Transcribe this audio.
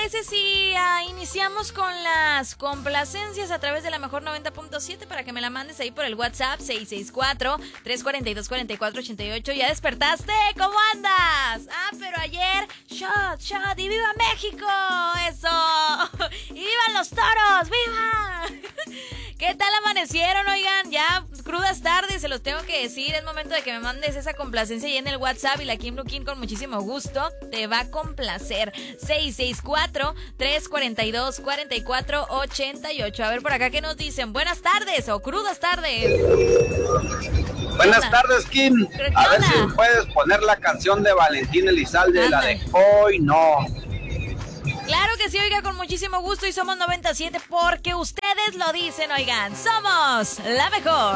parece si iniciamos con las complacencias a través de la mejor 90.7 para que me la mandes ahí por el WhatsApp 664-342-4488? ¿Ya despertaste? ¿Cómo andas? Pero ayer, shot, y ¡viva México! ¡Eso! ¡Y vivan los toros! ¡Viva! ¿Qué tal amanecieron? Oigan, ya crudas tardes, se los tengo que decir. Es momento de que me mandes esa complacencia ahí en el WhatsApp y la Kim Lukin con muchísimo gusto te va a complacer. 664-342-4488. A ver por acá qué nos dicen. Buenas tardes o crudas tardes. Buenas tardes, Kim. A ver si puedes poner la canción de Valentín Elizalde, la de Hoy No. Claro que sí, oiga, con muchísimo gusto, y somos 97 porque ustedes lo dicen, oigan, somos la mejor.